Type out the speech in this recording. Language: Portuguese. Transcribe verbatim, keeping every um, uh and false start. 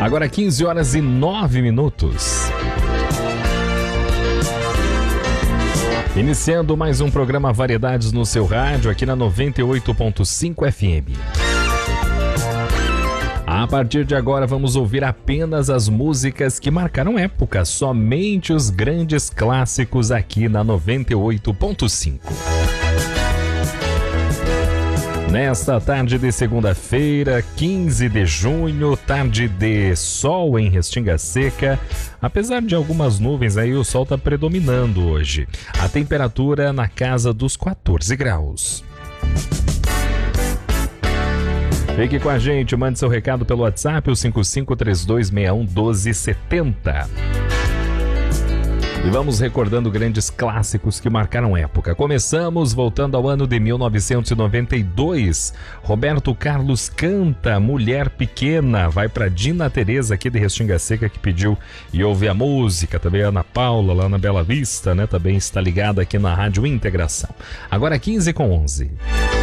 Agora quinze horas e nove minutos. Iniciando mais um programa Variedades no seu rádio, aqui na noventa e oito ponto cinco F M. A partir de agora vamos ouvir apenas as músicas que marcaram época, somente os grandes clássicos aqui na noventa e oito ponto cinco. Nesta tarde de segunda-feira, quinze de junho, tarde de sol em Restinga Seca. Apesar de algumas nuvens aí, o sol está predominando hoje. A temperatura na casa dos quatorze graus. Fique com a gente, mande seu recado pelo WhatsApp, o cinco cinco três dois seis um um dois sete zero. E vamos recordando grandes clássicos que marcaram época. Começamos voltando ao ano de mil novecentos e noventa e dois. Roberto Carlos canta Mulher Pequena. Vai para Dina Tereza, aqui de Restinga Seca, que pediu e ouve a música. Também a Ana Paula, lá na Bela Vista, né? Também está ligada aqui na Rádio Integração. Agora quinze com onze.